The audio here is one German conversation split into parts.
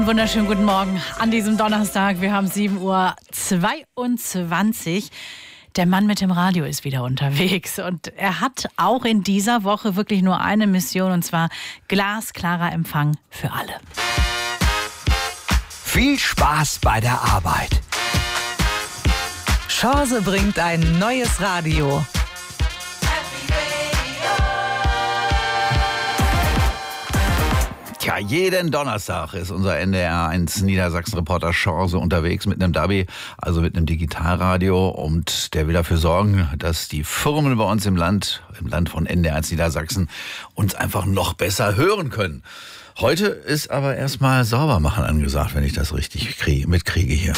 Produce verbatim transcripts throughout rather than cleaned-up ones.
Wunderschönen guten Morgen an diesem Donnerstag. Wir haben sieben Uhr zweiundzwanzig. Der Mann mit dem Radio ist wieder unterwegs und er hat auch in dieser Woche wirklich nur eine Mission, und zwar glasklarer Empfang für alle. Viel Spaß bei der Arbeit. Chance bringt ein neues Radio. Tja, jeden Donnerstag ist unser N D R eins Niedersachsen-Reporter Chance unterwegs mit einem Dabi, also mit einem Digitalradio, und der will dafür sorgen, dass die Firmen bei uns im Land, im Land von N D R eins Niedersachsen, uns einfach noch besser hören können. Heute ist aber erstmal Saubermachen angesagt, wenn ich das richtig kriege, mitkriege hier.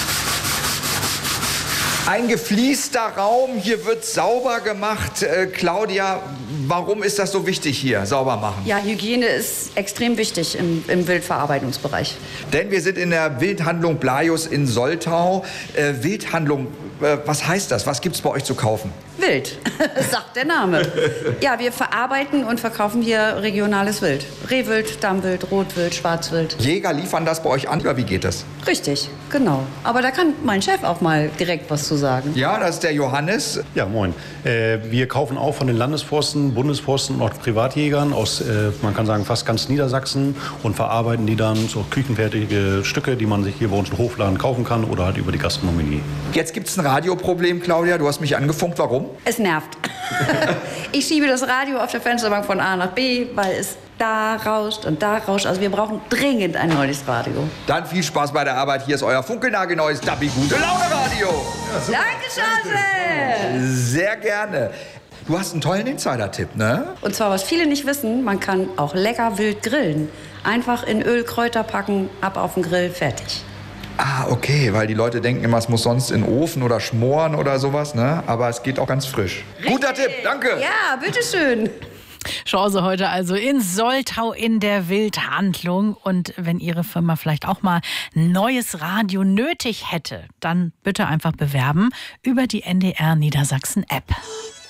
Ein gefliester Raum, hier wird sauber gemacht. Äh, Claudia, warum ist das so wichtig hier, sauber machen? Ja, Hygiene ist extrem wichtig im, im Wildverarbeitungsbereich. Denn wir sind in der Wildhandlung Blaius in Soltau. Äh, Wildhandlung, äh, was heißt das? Was gibt's bei euch zu kaufen? Wild, sagt der Name. Ja, wir verarbeiten und verkaufen hier regionales Wild. Rehwild, Dammwild, Rotwild, Schwarzwild. Jäger liefern das bei euch an, oder wie geht das? Richtig, genau. Aber da kann mein Chef auch mal direkt was zu sagen. Ja, das ist der Johannes. Ja, moin. Äh, wir kaufen auch von den Landesforsten, Bundesforsten und auch Privatjägern aus, äh, man kann sagen, fast ganz Niedersachsen und verarbeiten die dann so küchenfertige Stücke, die man sich hier bei uns im Hofladen kaufen kann oder halt über die Gastronomie. Jetzt gibt's ein Radioproblem, Claudia. Du hast mich angefunkt. Warum? Es nervt. Ich schiebe das Radio auf der Fensterbank von A nach B, weil es da rauscht und da rauscht. Also wir brauchen dringend ein neues Radio. Dann viel Spaß bei der Arbeit. Hier ist euer funkelnagelneues Dabi Gute Laune Radio. Ja, danke, Chance! Sehr gerne. Du hast einen tollen Insider-Tipp, ne? Und zwar, was viele nicht wissen, man kann auch lecker wild grillen. Einfach in Öl, Kräuter packen, ab auf den Grill, fertig. Ah, okay, weil die Leute denken immer, es muss sonst in den Ofen oder schmoren oder sowas, ne? Aber es geht auch ganz frisch. Richtig. Guter Tipp, danke. Ja, bitteschön. Chance heute also in Soltau in der Wildhandlung. Und wenn Ihre Firma vielleicht auch mal ein neues Radio nötig hätte, dann bitte einfach bewerben über die N D R Niedersachsen App.